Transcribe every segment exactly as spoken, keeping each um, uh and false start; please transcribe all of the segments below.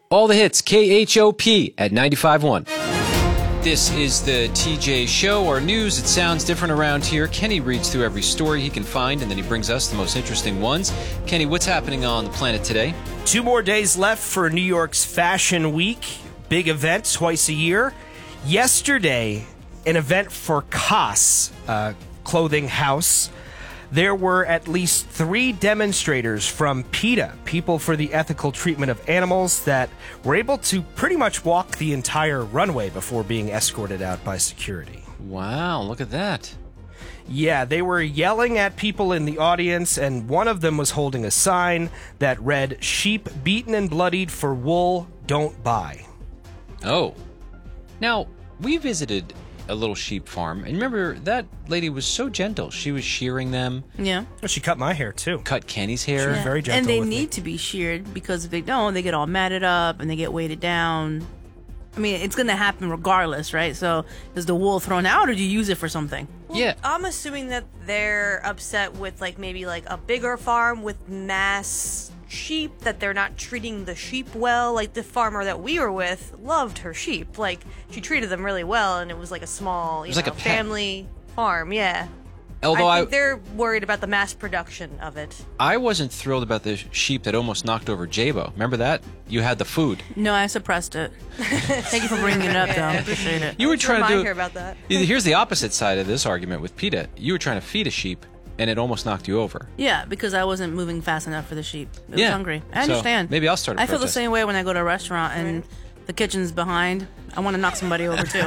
All the hits, K H O P at ninety-five point one. This is the T J Show, our news. It sounds different around here. Kenny reads through every story he can find, and then he brings us the most interesting ones. Kenny, what's happening on the planet today? Two more days left for New York's Fashion Week. Big event twice a year. Yesterday, an event for C O S, uh, clothing house. There were at least three demonstrators from PETA, People for the Ethical Treatment of Animals, that were able to pretty much walk the entire runway before being escorted out by security. Wow, look at that. Yeah, they were yelling at people in the audience, and one of them was holding a sign that read, "Sheep beaten and bloodied for wool, don't buy." Oh. Now, we visited a little sheep farm, and remember, that lady was so gentle. She was shearing them. Yeah. Well, she cut my hair, too. Cut Kenny's hair. Yeah. Very gentle And they with need me. to be sheared, because if they don't, they get all matted up and they get weighted down. I mean, it's going to happen regardless, right? So, is the wool thrown out, or do you use it for something? Well, Yeah. I'm assuming that they're upset with, like, maybe, like, a bigger farm with mass sheep, that they're not treating the sheep well. Like, the farmer that we were with loved her sheep. Like, she treated them really well, and it was, like, a small, you It was know, like a pet. family farm, yeah. Although I I, think they're worried about the mass production of it. I wasn't thrilled about the sheep that almost knocked over Jabo. Remember that? You had the food. No, I suppressed it. Thank you for bringing it up, though. I appreciate it. You were Let's trying to remind do. her about that. Here's the opposite side of this argument with PETA. You were trying to feed a sheep, and it almost knocked you over. Yeah, because I wasn't moving fast enough for the sheep. It was Yeah. hungry. I So, understand. maybe I'll start a I feel the protest. same way when I go to a restaurant and the kitchen's behind. I want to knock somebody over, too.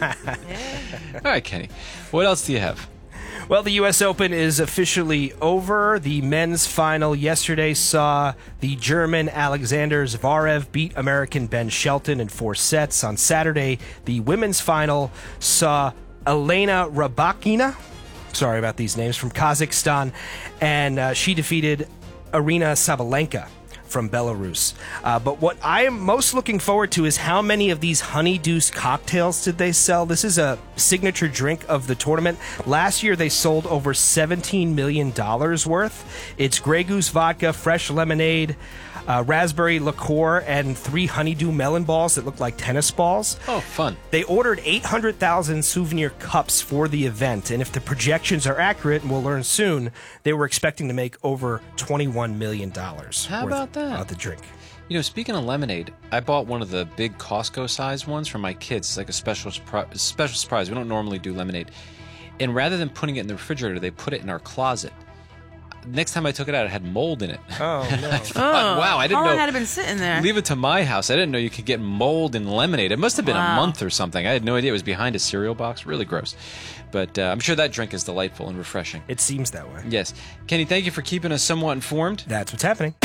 All right, Kenny. What else do you have? Well, the U S Open is officially over. The men's final yesterday saw the German Alexander Zverev beat American Ben Shelton in four sets. On Saturday, the women's final saw Elena Rybakina, sorry about these names, from Kazakhstan, and uh, she defeated Arina Sabalenka from Belarus. Uh, but what I am most looking forward to is how many of these honeydew cocktails did they sell? This is a signature drink of the tournament. Last year, they sold over seventeen million dollars worth. It's Grey Goose vodka, fresh lemonade, uh, raspberry liqueur, and three honeydew melon balls that look like tennis balls. Oh, fun. They ordered eight hundred thousand souvenir cups for the event, and if the projections are accurate, and we'll learn soon, they were expecting to make over twenty-one million dollars. How about that? Of the drink. You know, speaking of lemonade, I bought one of the big Costco-sized ones for my kids. It's like a special surpri- special surprise. We don't normally do lemonade. And rather than putting it in the refrigerator, they put it in our closet. Next time I took it out, it had mold in it. Oh, no. Oh, wow, I didn't how long know. had it been sitting there? Leave it to my house. I didn't know you could get mold in lemonade. It must have been Wow. a month or something. I had no idea. It was behind a cereal box. Really gross. But uh, I'm sure that drink is delightful and refreshing. It seems that way. Yes. Kenny, thank you for keeping us somewhat informed. That's what's happening.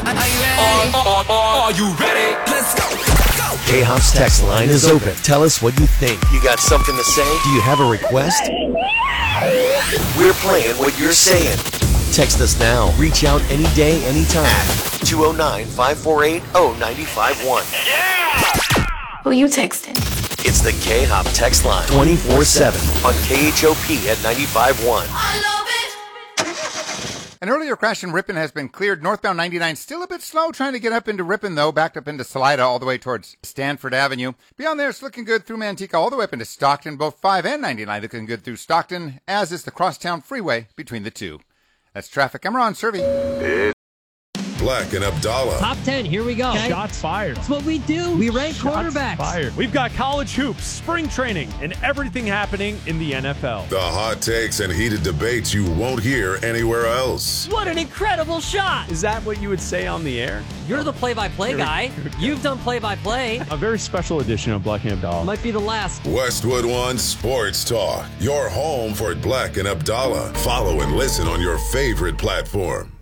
Are you ready? Let's go. K-Hop's text line is open. Tell us what you think. You got something to say? Do you have a request? We're playing what you're saying. Text us now. Reach out any day, anytime. two oh nine, five four eight, oh nine five one. Who you texting? It's the K-Hop text line. twenty-four seven on K H O P at ninety-five point one. I love it. An earlier crash in Ripon has been cleared. Northbound ninety-nine still a bit slow trying to get up into Ripon, though. Backed up into Salida all the way towards Stanford Avenue. Beyond there, it's looking good through Manteca all the way up into Stockton. Both five and ninety-nine looking good through Stockton, as is the crosstown freeway between the two. That's traffic. I'm Ron Servey. Black and Abdallah. Top ten, here we go. Shots fired. That's what we do. We rank Shots quarterbacks. fired. We've got college hoops, spring training, and everything happening in the N F L. The hot takes and heated debates you won't hear anywhere else. What an incredible shot. Is that what you would say on the air? You're the play-by-play guy. You've done play-by-play. A very special edition of Black and Abdallah. Might be the last. Westwood One Sports Talk. Your home for Black and Abdallah. Follow and listen on your favorite platform.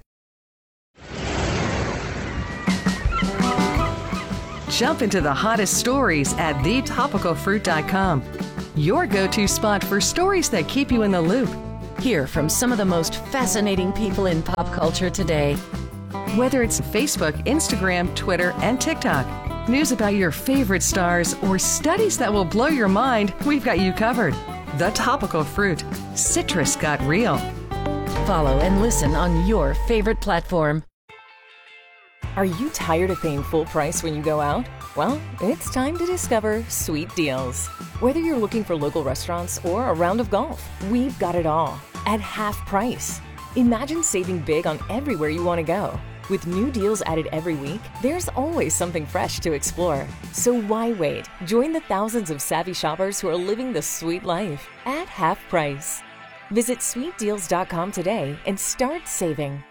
Jump into the hottest stories at the topical fruit dot com. Your go-to spot for stories that keep you in the loop. Hear from some of the most fascinating people in pop culture today. Whether it's Facebook, Instagram, Twitter, and TikTok, news about your favorite stars, or studies that will blow your mind, we've got you covered. The Topical Fruit. Citrus got real. Follow and listen on your favorite platform. Are you tired of paying full price when you go out? Well, it's time to discover Sweet Deals. Whether you're looking for local restaurants or a round of golf, we've got it all at half price. Imagine saving big on everywhere you want to go. With new deals added every week, there's always something fresh to explore. So why wait? Join the thousands of savvy shoppers who are living the sweet life at half price. Visit sweet deals dot com today and start saving.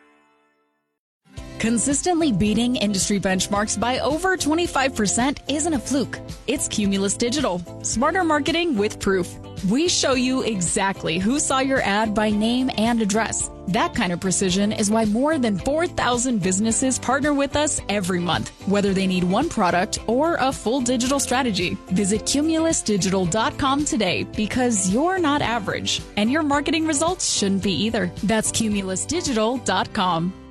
Consistently beating industry benchmarks by over twenty-five percent isn't a fluke. It's Cumulus Digital. Smarter marketing with proof. We show you exactly who saw your ad by name and address. That kind of precision is why more than four thousand businesses partner with us every month, whether they need one product or a full digital strategy. Visit cumulus digital dot com today because you're not average, and your marketing results shouldn't be either. That's cumulus digital dot com.